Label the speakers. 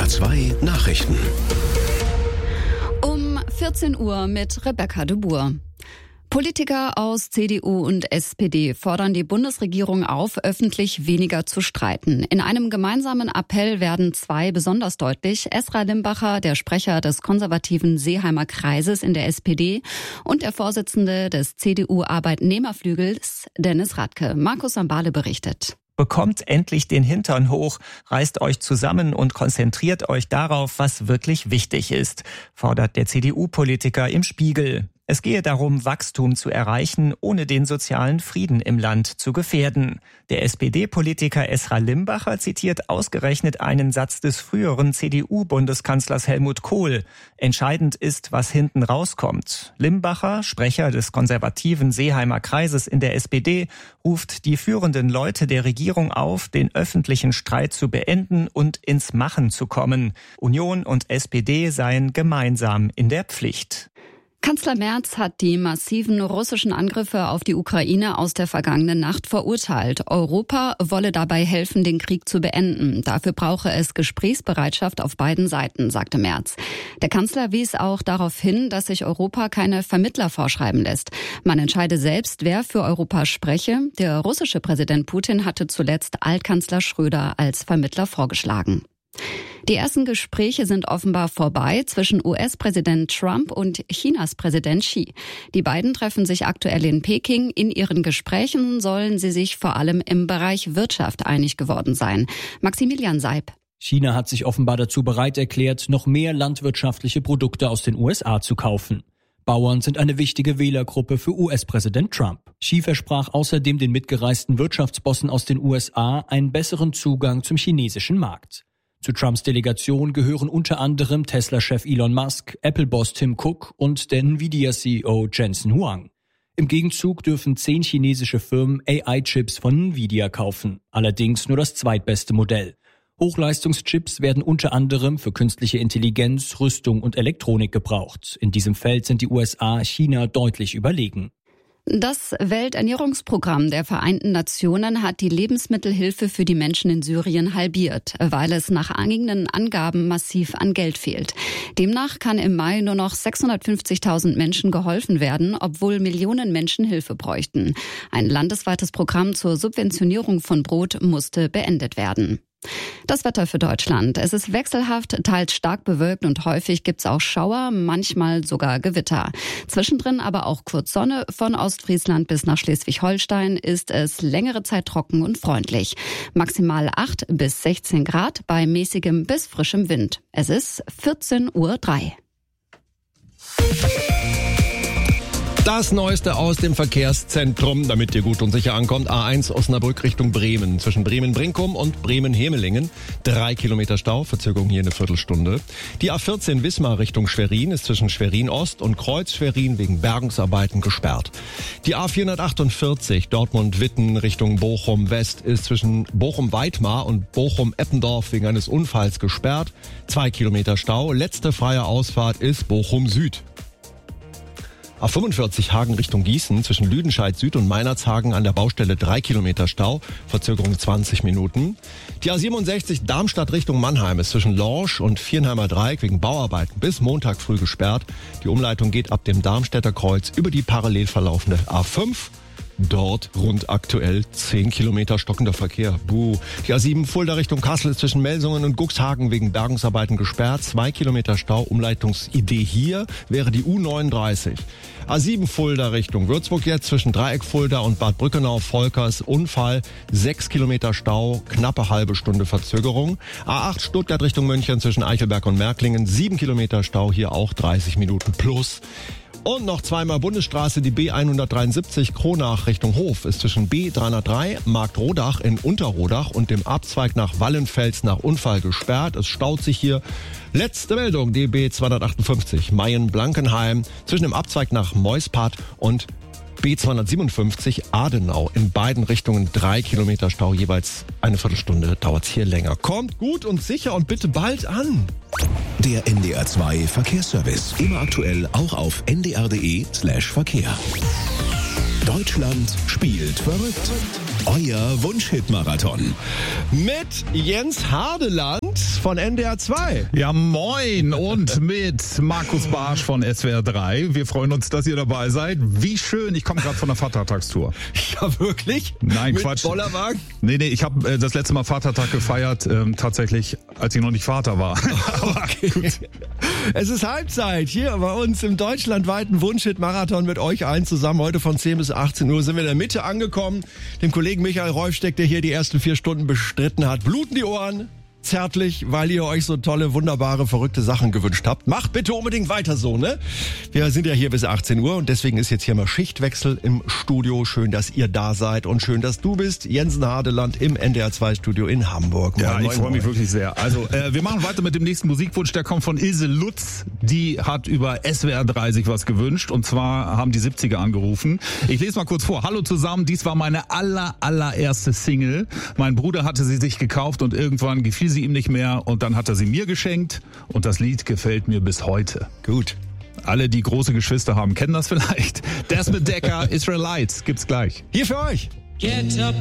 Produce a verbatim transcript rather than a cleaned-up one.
Speaker 1: R zwei Nachrichten.
Speaker 2: Um vierzehn Uhr mit Rebecca de Boer. Politiker aus C D U und S P D fordern die Bundesregierung auf, öffentlich weniger zu streiten. In einem gemeinsamen Appell werden zwei besonders deutlich: Esra Limbacher, der Sprecher des konservativen Seeheimer Kreises in der S P D, und der Vorsitzende des C D U-Arbeitnehmerflügels, Dennis Radke. Markus Sambale berichtet.
Speaker 3: Bekommt endlich den Hintern hoch, reißt euch zusammen und konzentriert euch darauf, was wirklich wichtig ist, fordert der C D U-Politiker im Spiegel. Es gehe darum, Wachstum zu erreichen, ohne den sozialen Frieden im Land zu gefährden. Der S P D-Politiker Esra Limbacher zitiert ausgerechnet einen Satz des früheren C D U-Bundeskanzlers Helmut Kohl. Entscheidend ist, was hinten rauskommt. Limbacher, Sprecher des konservativen Seeheimer Kreises in der S P D, ruft die führenden Leute der Regierung auf, den öffentlichen Streit zu beenden und ins Machen zu kommen. Union und S P D seien gemeinsam in der Pflicht.
Speaker 2: Kanzler Merz hat die massiven russischen Angriffe auf die Ukraine aus der vergangenen Nacht verurteilt. Europa wolle dabei helfen, den Krieg zu beenden. Dafür brauche es Gesprächsbereitschaft auf beiden Seiten, sagte Merz. Der Kanzler wies auch darauf hin, dass sich Europa keine Vermittler vorschreiben lässt. Man entscheide selbst, wer für Europa spreche. Der russische Präsident Putin hatte zuletzt Altkanzler Schröder als Vermittler vorgeschlagen. Die ersten Gespräche sind offenbar vorbei zwischen U S-Präsident Trump und Chinas Präsident Xi. Die beiden treffen sich aktuell in Peking. In ihren Gesprächen sollen sie sich vor allem im Bereich Wirtschaft einig geworden sein. Maximilian Seib.
Speaker 4: China hat sich offenbar dazu bereit erklärt, noch mehr landwirtschaftliche Produkte aus den U S A zu kaufen. Bauern sind eine wichtige Wählergruppe für U S-Präsident Trump. Xi versprach außerdem den mitgereisten Wirtschaftsbossen aus den U S A einen besseren Zugang zum chinesischen Markt. Zu Trumps Delegation gehören unter anderem Tesla-Chef Elon Musk, Apple-Boss Tim Cook und der Nvidia-C E O Jensen Huang. Im Gegenzug dürfen zehn chinesische Firmen A I-Chips von Nvidia kaufen, allerdings nur das zweitbeste Modell. Hochleistungschips werden unter anderem für künstliche Intelligenz, Rüstung und Elektronik gebraucht. In diesem Feld sind die U S A China deutlich überlegen.
Speaker 2: Das Welternährungsprogramm der Vereinten Nationen hat die Lebensmittelhilfe für die Menschen in Syrien halbiert, weil es nach eigenen Angaben massiv an Geld fehlt. Demnach kann im Mai nur noch sechshundertfünfzigtausend Menschen geholfen werden, obwohl Millionen Menschen Hilfe bräuchten. Ein landesweites Programm zur Subventionierung von Brot musste beendet werden. Das Wetter für Deutschland. Es ist wechselhaft, teils stark bewölkt und häufig gibt's auch Schauer, manchmal sogar Gewitter. Zwischendrin aber auch kurz Sonne. Von Ostfriesland bis nach Schleswig-Holstein ist es längere Zeit trocken und freundlich. Maximal acht bis sechzehn Grad bei mäßigem bis frischem Wind. Es ist vierzehn Uhr drei.
Speaker 5: Das Neueste aus dem Verkehrszentrum, damit ihr gut und sicher ankommt. A eins Osnabrück Richtung Bremen. Zwischen Bremen-Brinkum und Bremen-Hemelingen. Drei Kilometer Stau, Verzögerung hier eine Viertelstunde. Die A vierzehn Wismar Richtung Schwerin ist zwischen Schwerin-Ost und Kreuz-Schwerin wegen Bergungsarbeiten gesperrt. Die A vierhundertachtundvierzig Dortmund-Witten Richtung Bochum-West ist zwischen Bochum-Weitmar und Bochum-Eppendorf wegen eines Unfalls gesperrt. Zwei Kilometer Stau. Letzte freie Ausfahrt ist Bochum-Süd. A fünfundvierzig Hagen Richtung Gießen zwischen Lüdenscheid Süd und Meinerzhagen an der Baustelle drei Kilometer Stau, Verzögerung zwanzig Minuten. Die A siebenundsechzig Darmstadt Richtung Mannheim ist zwischen Lorsch und Viernheimer Dreieck wegen Bauarbeiten bis Montag früh gesperrt. Die Umleitung geht ab dem Darmstädter Kreuz über die parallel verlaufende A fünf. Dort rund aktuell zehn Kilometer stockender Verkehr. Buh. Die A sieben Fulda Richtung Kassel ist zwischen Melsungen und Cuxhagen wegen Bergungsarbeiten gesperrt. Zwei Kilometer Stau. Umleitungsidee hier wäre die U neununddreißig. A sieben Fulda Richtung Würzburg jetzt zwischen Dreieck Fulda und Bad Brückenau-Volkers. Unfall. Sechs Kilometer Stau. Knappe halbe Stunde Verzögerung. A acht Stuttgart Richtung München zwischen Eichelberg und Märklingen. Sieben Kilometer Stau. Hier auch dreißig Minuten plus. Und noch zweimal Bundesstraße, die B hundertdreiundsiebzig Kronach Richtung Hof ist zwischen B dreihundertdrei Marktrodach in Unterrodach und dem Abzweig nach Wallenfels nach Unfall gesperrt. Es staut sich hier. Letzte Meldung, D B zweihundertachtundfünfzig Mayen-Blankenheim zwischen dem Abzweig nach Meuspad und B zweihundertsiebenundfünfzig Adenau. In beiden Richtungen drei Kilometer Stau, jeweils eine Viertelstunde dauert's hier länger. Kommt gut und sicher und bitte bald an.
Speaker 1: Der N D R zwei Verkehrsservice. Immer aktuell auch auf n d r punkt d e slash Verkehr. Deutschland spielt verrückt. Euer Wunschhit-Marathon.
Speaker 5: Mit Jens Hardeland von N D R zwei.
Speaker 6: Ja, moin und mit Markus Barsch von S W R drei. Wir freuen uns, dass ihr dabei seid. Wie schön, ich komme gerade von der Vatertagstour.
Speaker 5: Ja, wirklich?
Speaker 6: Nein,
Speaker 5: mit
Speaker 6: Quatsch.
Speaker 5: Bollerwagen?
Speaker 6: Nee, nee, ich habe äh, das letzte Mal Vatertag gefeiert, ähm, tatsächlich, als ich noch nicht Vater war.
Speaker 5: Okay. Es ist Halbzeit hier bei uns im deutschlandweiten Wunschhit-Marathon mit euch allen zusammen. Heute von zehn bis achtzehn Uhr sind wir in der Mitte angekommen. Dem Kollegen Michael Reufsteck, der hier die ersten vier Stunden bestritten hat, bluten die Ohren. Zärtlich, weil ihr euch so tolle, wunderbare, verrückte Sachen gewünscht habt. Macht bitte unbedingt weiter so, ne? Wir sind ja hier bis achtzehn Uhr und deswegen ist jetzt hier mal Schichtwechsel im Studio. Schön, dass ihr da seid und schön, dass du bist. Jensen Hardeland im N D R zwei Studio in Hamburg.
Speaker 6: Ja,
Speaker 5: moin,
Speaker 6: ich freue
Speaker 5: moin.
Speaker 6: mich wirklich sehr. Also, äh, wir machen weiter mit dem nächsten Musikwunsch. Der kommt von Ilse Lutz. Die hat über S W R drei sich was gewünscht. Und zwar haben die siebziger angerufen. Ich lese mal kurz vor. Hallo zusammen. Dies war meine aller, allererste Single. Mein Bruder hatte sie sich gekauft und irgendwann gefiel sie ihm nicht mehr. Und dann hat er sie mir geschenkt. Und das Lied gefällt mir bis heute.
Speaker 5: Gut.
Speaker 6: Alle, die große Geschwister haben, kennen das vielleicht. Desmond Decker, Israelites. Gibt's gleich.
Speaker 5: Hier für euch.
Speaker 7: Get up.